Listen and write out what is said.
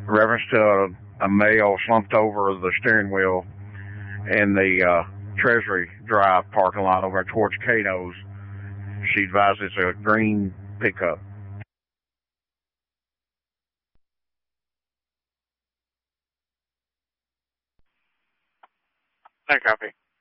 reference to a male slumped over the steering wheel in the Treasury Drive parking lot over towards Cato's. She advised it's a green pickup. I copy.